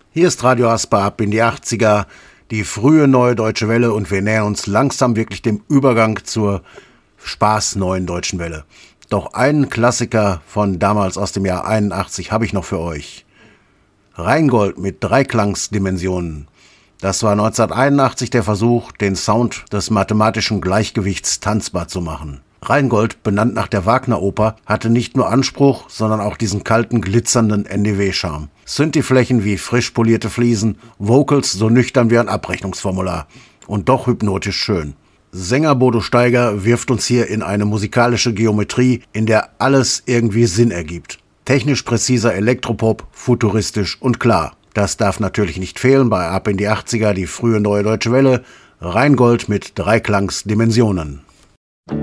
Hier ist Radio Asper ab in die 80er, die frühe neue Deutsche Welle, und wir nähern uns langsam wirklich dem Übergang zur spaßneuen Deutschen Welle. Doch einen Klassiker von damals aus dem Jahr 81 habe ich noch für euch. Rheingold mit Dreiklangsdimensionen. Das war 1981 der Versuch, den Sound des mathematischen Gleichgewichts tanzbar zu machen. Rheingold, benannt nach der Wagner-Oper, hatte nicht nur Anspruch, sondern auch diesen kalten, glitzernden NDW-Charme. Synthi-Flächen wie frisch polierte Fliesen, Vocals so nüchtern wie ein Abrechnungsformular. Und doch hypnotisch schön. Sänger Bodo Steiger wirft uns hier in eine musikalische Geometrie, in der alles irgendwie Sinn ergibt. Technisch präziser Elektropop, futuristisch und klar. Das darf natürlich nicht fehlen bei Ab in die 80er, die frühe neue Deutsche Welle. Rheingold mit Dreiklangsdimensionen.